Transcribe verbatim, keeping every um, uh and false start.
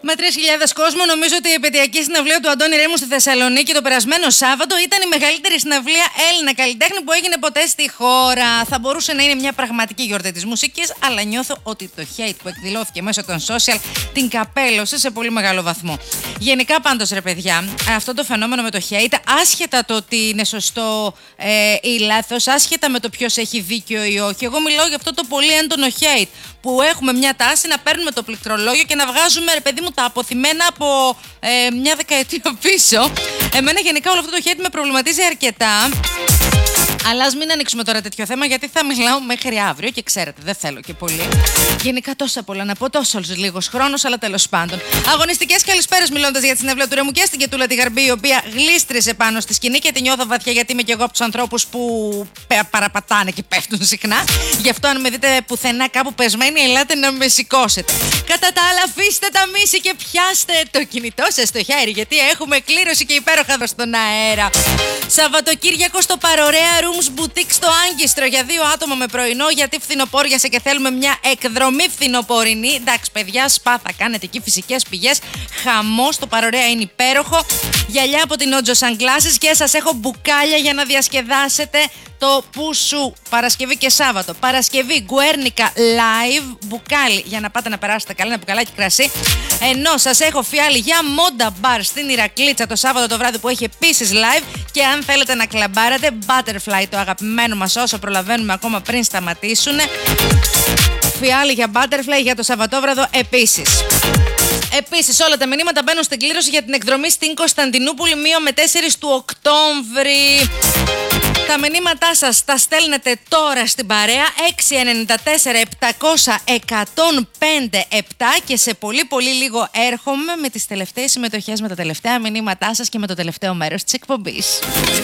Με τρεις χιλιάδες κόσμο, νομίζω ότι η επαιτειακή συναυλία του Αντώνη Ρέμου στη Θεσσαλονίκη το περασμένο Σάββατο ήταν η μεγαλύτερη συναυλία Έλληνα καλλιτέχνη που έγινε ποτέ στη χώρα. Θα μπορούσε να είναι μια πραγματική γιορτή της μουσικής, αλλά νιώθω ότι το hate που εκδηλώθηκε μέσω των social την καπέλωσε σε πολύ μεγάλο βαθμό. Γενικά, πάντως, ρε παιδιά, αυτό το φαινόμενο με το hate, άσχετα το ότι είναι σωστό ε, ή λάθος, άσχετα με το ποιος έχει δίκιο ή όχι, εγώ μιλάω για αυτό το πολύ έντονο hate που έχουμε μια τάση να παίρνουμε το πληκτρολόγιο και να βγάζουμε, ρε παιδί μου, τα αποθυμένα από ε, μια δεκαετία πίσω. Εμένα γενικά όλο αυτό το hate με προβληματίζει αρκετά. Αλλά ας μην ανοίξουμε τώρα τέτοιο θέμα, γιατί θα μιλάω μέχρι αύριο και ξέρετε, δεν θέλω και πολύ. Γενικά τόσα πολλά να πω, τόσο λίγος χρόνος, αλλά τέλος πάντων. Αγωνιστικές καλησπέρες μιλώντας για τη συναυλία του Ρέμου και στην Κετούλα τη Γαρμπή, η οποία γλίστρισε πάνω στη σκηνή και τη νιώθω βαθιά, γιατί είμαι και εγώ από τους ανθρώπους που παραπατάνε και πέφτουν συχνά. Γι' αυτό, αν με δείτε πουθενά κάπου πεσμένη, ελάτε να με σηκώσετε. Κατά τα άλλα, αφήστε τα μίση και πιάστε το κινητό σας στο χέρι, γιατί έχουμε κλήρωση και υπέροχα στον αέρα. Σαββατοκύριακο στο Παρορέα Rooms Boutique στο Άγκιστρο για δύο άτομα με πρωινό, γιατί φθινοπόριασε και θέλουμε μια εκδρομή φθινοπορεινή. Εντάξει, παιδιά, σπα θα κάνετε εκεί, φυσικές πηγές. Χαμός, το Παρορέα είναι υπέροχο. Γυαλιά από την Ότζο Sunglasses και σας έχω μπουκάλια για να διασκεδάσετε το Πουσού. Παρασκευή και Σάββατο. Παρασκευή Γκουέρνικα live, μπουκάλι για να πάτε να περάσετε καλά, ένα μπουκαλάκι κρασί. Ενώ σας έχω φιάλι για Monda Bar στην Ηρακλήτσα το Σάββατο το βράδυ που έχει επίσης live. Και αν θέλετε να κλαμπάρετε, Butterfly, το αγαπημένο μας όσο προλαβαίνουμε ακόμα πριν σταματήσουν. Φιάλι για Butterfly για το Σαββατόβραδο επίσης. Επίσης, όλα τα μηνύματα μπαίνουν στην κλήρωση για την εκδρομή στην Κωνσταντινούπολη μία με τέσσερις του Οκτώβρη. Τα μηνύματά σας τα στέλνετε τώρα στην παρέα έξι εννιά τέσσερα επτακόσια εκατόν πέντε επτά και σε πολύ πολύ λίγο έρχομαι με τις τελευταίες συμμετοχές, με τα τελευταία μηνύματά σας και με το τελευταίο μέρος της εκπομπής.